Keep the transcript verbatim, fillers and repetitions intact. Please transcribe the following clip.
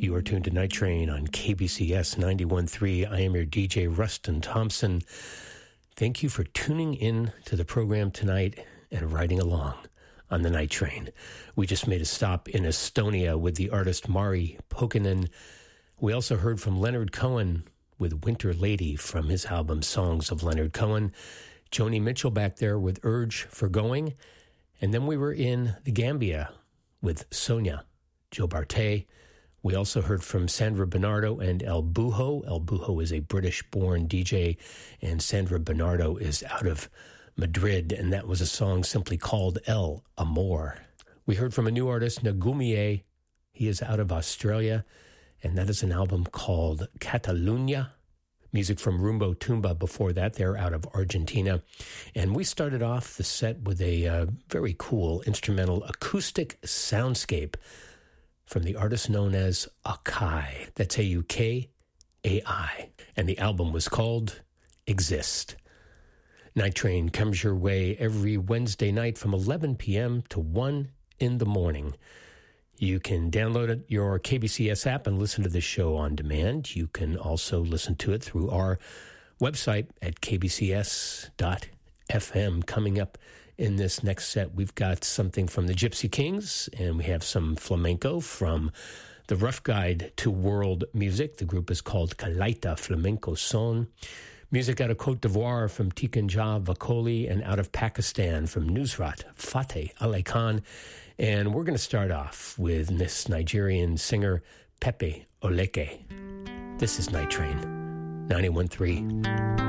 You are tuned to Night Train on K B C S ninety-one point three. I am your D J, Rustin Thompson. Thank you for tuning in to the program tonight and riding along on the Night Train. We just made a stop in Estonia with the artist Mari Pokinen. We also heard from Leonard Cohen with Winter Lady from his album Songs of Leonard Cohen. Joni Mitchell back there with Urge for Going. And then we were in the Gambia with Sonia Joe Barte. We also heard from Sandra Bernardo and El Buho. El Buho is a British-born D J, and Sandra Bernardo is out of Madrid, and that was a song simply called El Amor. We heard from a new artist, Nagumie. He is out of Australia, and that is an album called Catalunya. Music from Rumbo Tumba before that. They're out of Argentina. And we started off the set with a uh, very cool instrumental acoustic soundscape from the artist known as Akai. That's A U K A I. And the album was called Exist. Night Train comes your way every Wednesday night from eleven p.m. to one in the morning. You can download your K B C S app and listen to the show on demand. You can also listen to it through our website at k b c s dot f m. Coming up in this next set, we've got something from the Gypsy Kings, and we have some flamenco from the Rough Guide to World Music. The group is called Kalaita Flamenco Son. Music out of Cote d'Ivoire from Tikenja Vakoli, and out of Pakistan from Nusrat Fateh Ali Khan. And we're going to start off with this Nigerian singer, Pepe Oleke. This is Night Train, ninety-one point three.